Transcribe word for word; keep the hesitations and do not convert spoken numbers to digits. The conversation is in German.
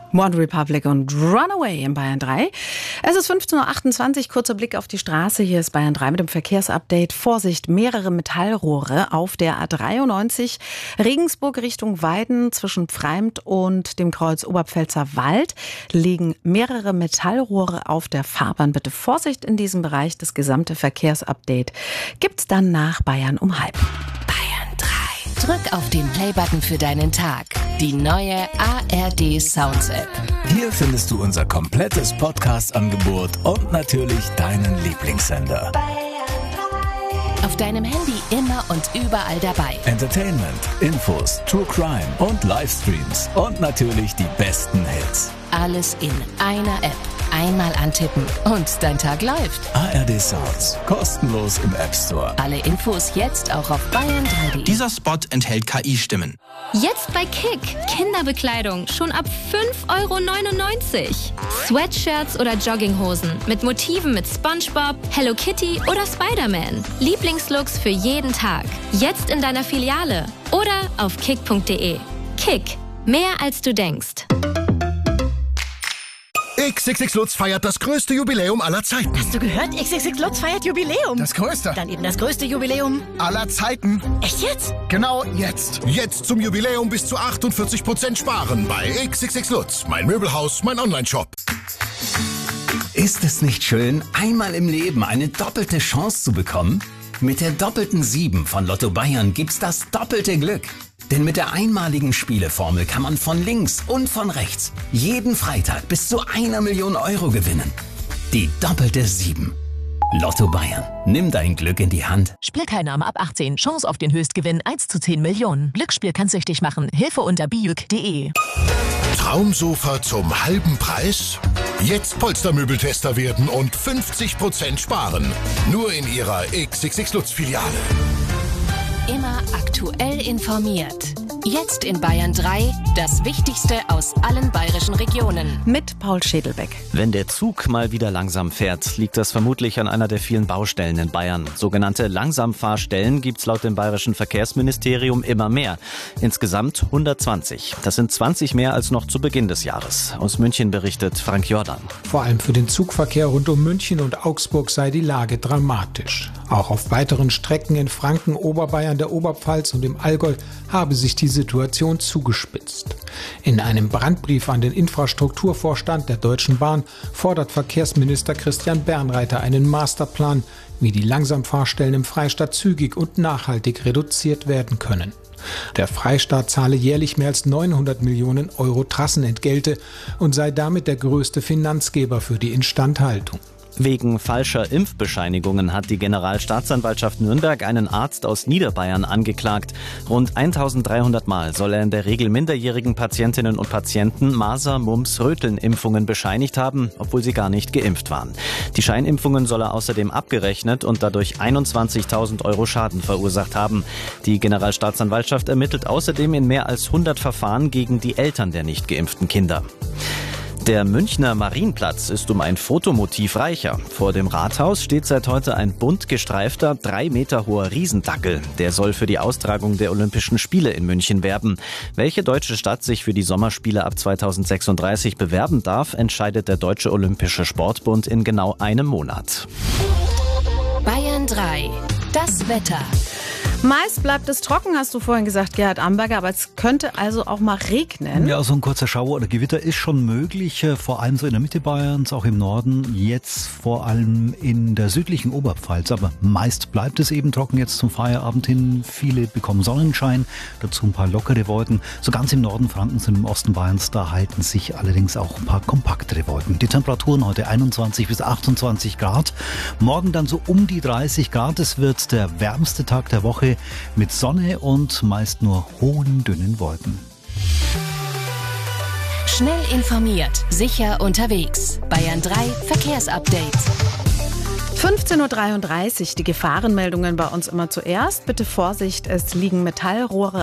One Republic und Runaway in Bayern drei. Es ist fünfzehn Uhr achtundzwanzig, kurzer Blick auf die Straße. Hier ist Bayern drei mit dem Verkehrsupdate. Vorsicht, mehrere Metallrohre auf der A dreiundneunzig Regensburg Richtung Weiden zwischen Pfreimt und dem Kreuz Oberpfälzer Wald liegen mehrere Metallrohre auf der Fahrbahn. Bitte Vorsicht in diesem Bereich. Das gesamte Verkehrsupdate gibt's dann nach Bayern um halb. Drück auf den Playbutton für deinen Tag. Die neue A R D Sounds App. Hier findest du unser komplettes Podcast-Angebot und natürlich deinen Lieblingssender. Auf deinem Handy immer und überall dabei. Entertainment, Infos, True Crime und Livestreams und natürlich die besten Hits. Alles in einer App. Einmal antippen und dein Tag läuft. A R D Sounds. Kostenlos im App Store. Alle Infos jetzt auch auf bayern drei punkt de. Dieser Spot enthält K I-Stimmen. Jetzt bei Kick. Kinderbekleidung schon ab fünf Euro neunundneunzig. Sweatshirts oder Jogginghosen mit Motiven mit SpongeBob, Hello Kitty oder Spider-Man. Lieblingslooks für jeden Tag. Jetzt in deiner Filiale oder auf kick punkt de. Kick. Mehr als du denkst. X X X Lutz feiert das größte Jubiläum aller Zeiten. Hast du gehört? X X X Lutz feiert Jubiläum. Das größte. Dann eben das größte Jubiläum aller Zeiten. Echt jetzt? Genau jetzt. Jetzt zum Jubiläum bis zu achtundvierzig Prozent sparen bei X X X Lutz. Mein Möbelhaus, mein Online-Shop. Ist es nicht schön, einmal im Leben eine doppelte Chance zu bekommen? Mit der doppelten sieben von Lotto Bayern gibt's das doppelte Glück. Denn mit der einmaligen Spieleformel kann man von links und von rechts jeden Freitag bis zu einer Million Euro gewinnen. Die doppelte sieben. Lotto Bayern. Nimm dein Glück in die Hand. Spielteilnahme ab achtzehn. Chance auf den Höchstgewinn eins zu zehn Millionen. Glücksspiel kann süchtig machen. Hilfe unter bijuk punkt de. Traumsofa zum halben Preis? Jetzt Polstermöbeltester werden und fünfzig Prozent sparen. Nur in Ihrer X X X Lutz Filiale. Immer aktuell informiert. Jetzt in Bayern drei, das Wichtigste aus allen bayerischen Regionen. Mit Paul Schädelbeck. Wenn der Zug mal wieder langsam fährt, liegt das vermutlich an einer der vielen Baustellen in Bayern. Sogenannte Langsamfahrstellen gibt's laut dem bayerischen Verkehrsministerium immer mehr. Insgesamt hundertzwanzig. Das sind zwanzig mehr als noch zu Beginn des Jahres. Aus München berichtet Frank Jordan. Vor allem für den Zugverkehr rund um München und Augsburg sei die Lage dramatisch. Auch auf weiteren Strecken in Franken, Oberbayern, der Oberpfalz und im Allgäu habe sich die Situation zugespitzt. In einem Brandbrief an den Infrastrukturvorstand der Deutschen Bahn fordert Verkehrsminister Christian Bernreiter einen Masterplan, wie die Langsamfahrstellen im Freistaat zügig und nachhaltig reduziert werden können. Der Freistaat zahle jährlich mehr als neunhundert Millionen Euro Trassenentgelte und sei damit der größte Finanzgeber für die Instandhaltung. Wegen falscher Impfbescheinigungen hat die Generalstaatsanwaltschaft Nürnberg einen Arzt aus Niederbayern angeklagt. Rund eintausenddreihundert Mal soll er in der Regel minderjährigen Patientinnen und Patienten Masern-, Mumps-, Röteln-Impfungen bescheinigt haben, obwohl sie gar nicht geimpft waren. Die Scheinimpfungen soll er außerdem abgerechnet und dadurch einundzwanzigtausend Euro Schaden verursacht haben. Die Generalstaatsanwaltschaft ermittelt außerdem in mehr als hundert Verfahren gegen die Eltern der nicht geimpften Kinder. Der Münchner Marienplatz ist um ein Fotomotiv reicher. Vor dem Rathaus steht seit heute ein bunt gestreifter, drei Meter hoher Riesendackel. Der soll für die Austragung der Olympischen Spiele in München werben. Welche deutsche Stadt sich für die Sommerspiele ab zweitausendsechsunddreißig bewerben darf, entscheidet der Deutsche Olympische Sportbund in genau einem Monat. Bayern drei. Das Wetter. Meist bleibt es trocken, hast du vorhin gesagt, Gerhard Amberger, aber es könnte also auch mal regnen. Ja, so ein kurzer Schauer oder Gewitter ist schon möglich, vor allem so in der Mitte Bayerns, auch im Norden, jetzt vor allem in der südlichen Oberpfalz, aber meist bleibt es eben trocken jetzt zum Feierabend hin. Viele bekommen Sonnenschein, dazu ein paar lockere Wolken. So ganz im Norden Frankens und im Osten Bayerns, da halten sich allerdings auch ein paar kompaktere Wolken. Die Temperaturen heute einundzwanzig bis achtundzwanzig Grad, morgen dann so um die dreißig Grad. Es wird der wärmste Tag der Woche mit Sonne und meist nur hohen, dünnen Wolken. Schnell informiert, sicher unterwegs. Bayern drei Verkehrsupdate. fünfzehn Uhr dreiunddreißig, die Gefahrenmeldungen bei uns immer zuerst. Bitte Vorsicht, es liegen Metallrohre